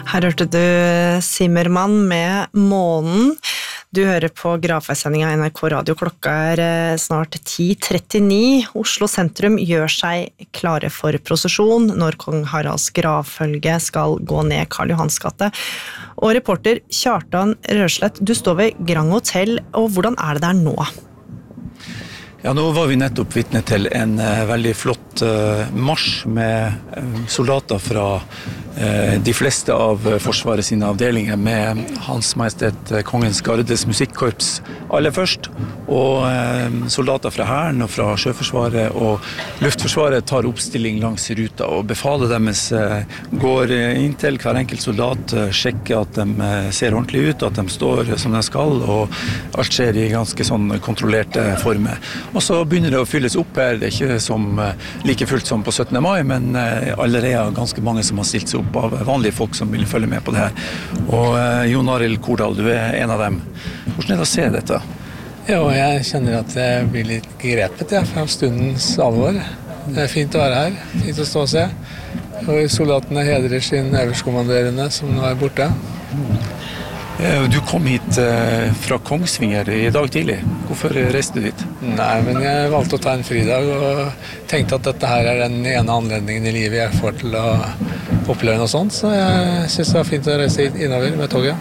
Her hørte du Zimmermann med Månen. Du hører på gravferdssendingen av NRK Radio. Klokka snart 10:39. Oslo sentrum gjør seg klare for prosesjon når kong Haralds gravfølge skal gå ned Karl Johans gate. Og reporter Kjartan Røslett, du står ved Grand Hotel, og hvordan det der nå? Ja, nå var vi nettopp vitne til en veldig flott marsj med soldater fra de fleste av Forsvaret sine avdelinger med Hans Majestet Kongens Gardes musikkorps aller først, og soldater fra Hæren og fra Sjøforsvaret og Luftforsvaret tar oppstilling langs ruta, og befalet deres går inn til hver enkelt soldat, sjekker at de ser ordentlig ut, at de står som de skal, og alt skjer i ganske sånn kontrollerte former. Og så begynner det å fylles opp her. Det ikke som, like fullt som på 17. mai, men allerede ganske mange som har stilt seg opp av vanlige folk som vil følge med på det her. Og Jon Arild Kordal, du en av dem. Hvordan det å se dette? Jo, jeg kjenner at jeg blir litt grepet fra stundens alvor. Det fint å være her, fint å stå og se. Og soldatene hedrer sin øverstkommanderende som nå borte. Du kom hit fra Kongsvinger i dag tidlig. Hvorfor reiste du dit? Nei, men jeg valgte å ta en fridag og tenkte at dette her den ene anledningen i livet jeg får til å oppleve noe sånt, så jeg synes det var fint å reise innover med toget.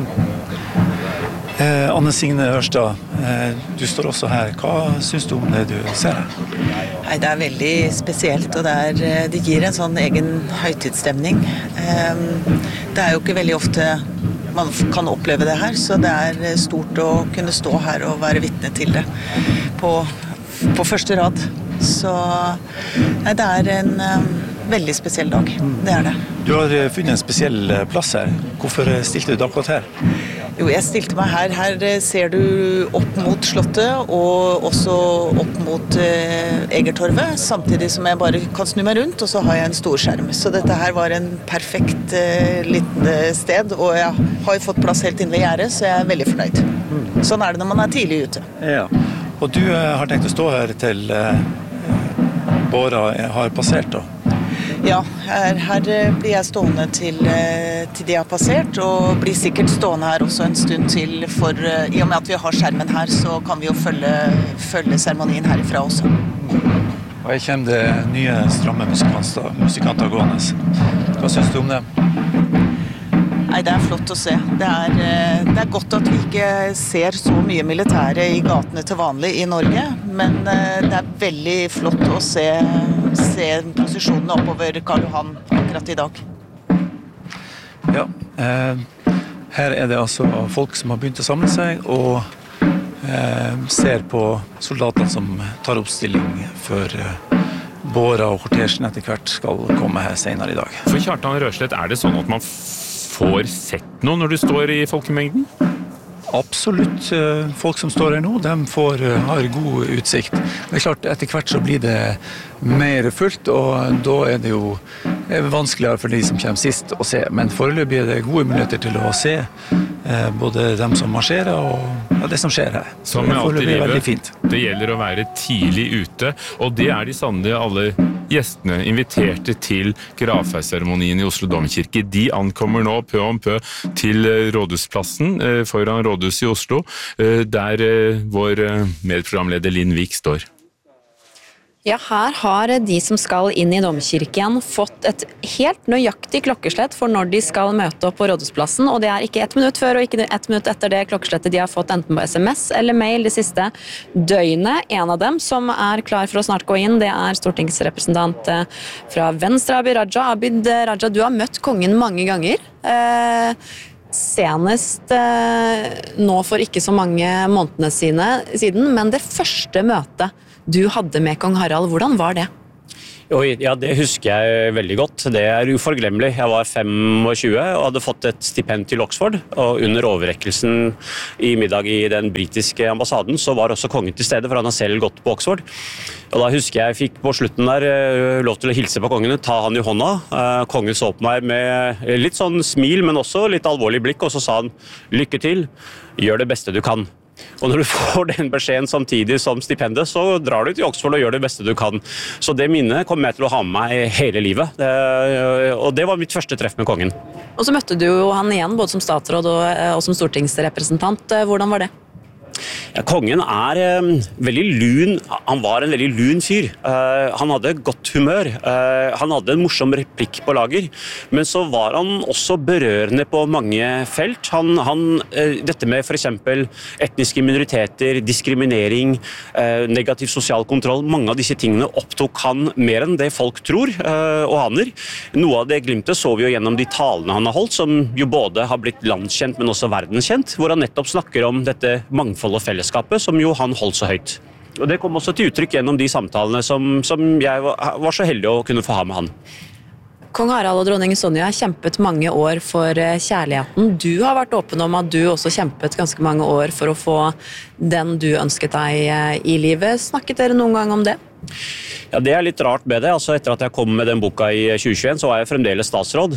Anne Signe Ørstad, du står også her. Hva synes du om det du ser her? Nei, det veldig spesielt, og det gir en sånn egen høytidsstemning. Det jo ikke veldig ofte man kan oppleve det her, så det stort å kunne stå her og være vitne til det på første rad. Så nei, det en veldig spesiell dag, det det. Du har funnet en spesiell plass her. Hvorfor stilte du akkurat her? Jo, jeg stilte meg her. Her ser du opp mot slottet, og også opp mot Egertorvet, samtidig som jeg bare kan snu meg rundt, og så har jeg en stor skjerm. Så dette her var en perfekt liten sted, og jeg har jo fått plass helt inn ved gjerdet, så jeg veldig fornøyd. Sånn det når man tidlig ute. Ja, og du har tenkt å stå her til Båra har passert da? Ja, her blir jeg stående til de har passert, og blir sikkert stående her også en stund til, for i og med at vi har skjermen her, så kan vi jo følge seremonien herifra også. Og jeg kommer det nye stramme musikanter gående. Hva synes du om det? Nei, det flott å se. Det godt at vi ikke ser så mye militære i gatene til vanlig i Norge, men det veldig flott å se posisjonene oppover Karl Johan akkurat i dag. Ja, her det altså folk som har begynt å samle seg og ser på soldatene som tar oppstilling før Båra og kortesjen etter hvert skal komme her senere i dag. For Kjartan Røslett, det sånn at man får sett noe når du står i folkemengden? Absolutt. Folk som står her nå, de har god utsikt. Det klart, etter hvert så blir det mer fullt, og da det jo vanskeligere for de som kommer sist å se. Men foreløpig det gode muligheter til å se både dem som marsjerer og det som skjer her. Som med alt i livet, fint. Det gjelder å være tidlig ute, og det de sannelig alle gjestene inviterte til gravferdsseremonien i Oslo Domkirke. De ankommer nå pø om pø til Rådhusplassen foran Rådhuset i Oslo, der vår medprogramleder Linn Vik står. Ja, her har de som skal inn i Domkirken fått et helt nøyaktig klokkeslett for når de skal møte opp på Rådhusplassen, og det ikke 1 minutt før og ikke 1 minutt etter det klokkeslettet de har fått enten på SMS eller mail det siste døgnet. En av dem som klar for å snart gå inn, det stortingsrepresentant fra Venstre, Abid Raja. Abid Raja, du har møtt kongen mange ganger. Senest nå for ikke så mange månedene siden, men det første møtet du hadde med kong Harald, hvordan var det? Ja, det husker jeg veldig godt. Det uforglemmelig. Jeg var 25 og hadde fått et stipend til Oxford, og under overrekkelsen i middag i den britiske ambassaden så var også kongen til stede, for han har selv gått på Oxford. Og da husker jeg fikk på slutten der lov til å hilse på kongen, ta han i hånda. Kongen så på meg med litt sånn smil, men også litt alvorlig blikk, og så sa han, lykke til, gjør det beste du kan. Og når du får den beskjeden samtidig som stipendet, så drar du til Oxford og gjør det beste du kan. Så det minnet kommer jeg til å ha med meg hele livet. Og det var mitt første treff med kongen. Og så møtte du jo han igjen, både som statsråd og som stortingsrepresentant. Hvordan var det? Ja, kongen veldig lun, han var en veldig lun fyr. Han hadde godt humør, han hadde en morsom replikk på lager, men så var han også berørende på mange felt. Dette med for eksempel etniske minoriteter, diskriminering, negativ sosial kontroll, mange av disse tingene opptok han mer enn det folk tror og aner. Noe av det glimtet så vi jo gjennom de talene han har holdt, som jo både har blitt landskjent, men også verdenskjent, hvor han nettopp snakker om dette mangfold og fellesskapet, som jo han holdt så høyt. Og det kom også til uttrykk gjennom de samtalene som jeg var så heldig å kunne få ha med han. Kong Harald og dronning Sonja har kjempet mange år for kjærligheten. Du har vært åpen om at du også kjempet ganske mange år for å få den du ønsket deg i livet. Snakket dere noen gang om det? Ja, det litt rart med det. Altså, etter at jeg kom med den boka i 2021, så var jeg fremdeles statsråd.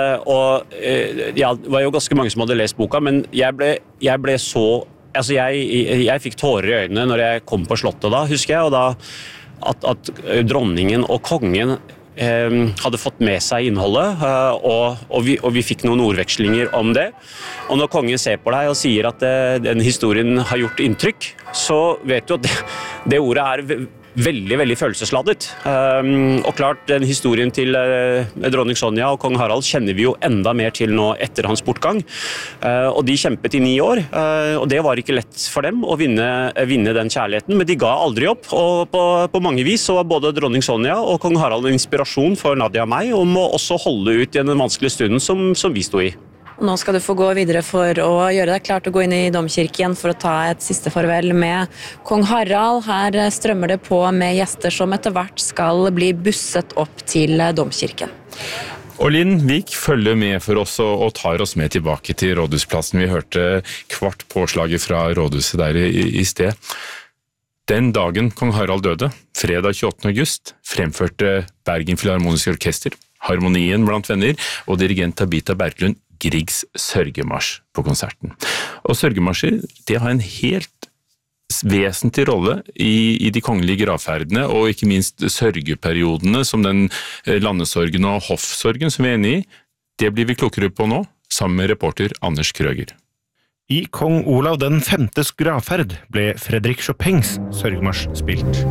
Det var jo ganske mange som hadde lest boka, men jeg ble så... Altså, jeg fikk tårer i øynene når jeg kom på slottet da, husker jeg, og da at dronningen og kongen hadde fått med seg innholdet, og vi fikk noen ordvekslinger om det. Og når kongen ser på deg og sier at den historien har gjort inntrykk, så vet du at det ordet veldig, veldig følelsesladet. Og klart, den historien til dronning Sonja og kong Harald kjenner vi jo enda mer til nå etter hans bortgang. Og de kjempet i 9 år, og det var ikke lett for dem å vinne den kjærligheten, men de ga aldri opp. Og på mange vis så var både dronning Sonja og kong Harald en inspirasjon for Nadia og meg om å også holde ut i den vanskelige stunden som vi sto i. Nå skal du få gå videre for å gjøre deg klart å gå inn i domkirken for å ta et siste farvel med kong Harald. Her strømmer det på med gjester som etter hvert skal bli busset opp til domkirken. Og Linn Vik følger med for oss og tar oss med tilbake til Rådhusplassen. Vi hørte kvart påslaget fra rådhuset der i sted. Den dagen kong Harald døde, fredag 28. august, fremførte Bergen Filharmoniske Orkester, Harmonien blant venner og dirigent Tabita Berglund Griegs sørgemarsj på konserten. Og sørgemarsjer, det har en helt vesentlig rolle i de kongelige gravferdene, og ikke minst sørgeperiodene som den landesorgen og hoffsorgen som vi inne i. Det blir vi klokere på nå, sammen med reporter Anders Krøger. I kong Olav den 5.s gravferd ble Fredrik Chopins sørgemarsj spilt.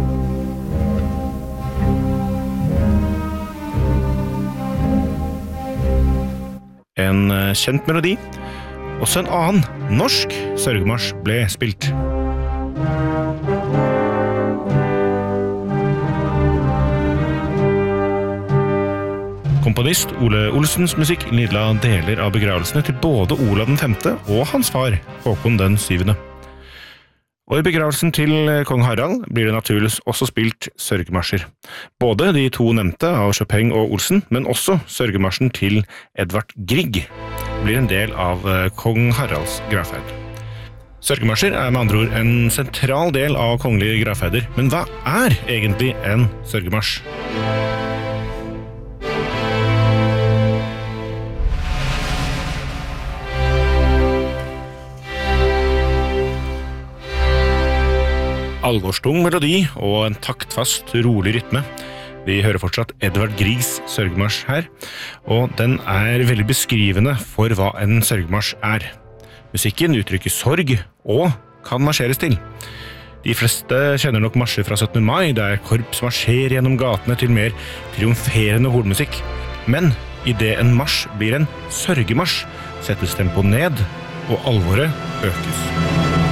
En kjent melodi, også en annen norsk sørgemarsj ble spilt. Komponist Ole Olsens musikk lydla deler av begravelsene til både Olav den 5. og hans far, Håkon den 7. Og i begravelsen til kong Harald blir det naturligvis også spilt sørgemarsjer. Både de to nevnte av Chopin og Olsen, men også sørgemarsjen til Edvard Grieg blir en del av kong Haralds gravferd. Sørgemarsjer med andre ord en sentral del av kongelige gravferder, men hva egentlig en sørgemarsj? Alvorstung melodi og en taktfast, rolig rytme. Vi hører fortsatt Edvard Griegs sørgemarsj her, og den veldig beskrivende for hva en sørgemarsj Musikken uttrykker sorg og kan marsjeres til. De fleste kjenner nok marsjer fra 17. mai, der korps marsjerer gjennom gatene til mer triumferende hornmusikk. Men i det en marsj blir en sørgemarsj, settes tempoet ned, og alvoret økes.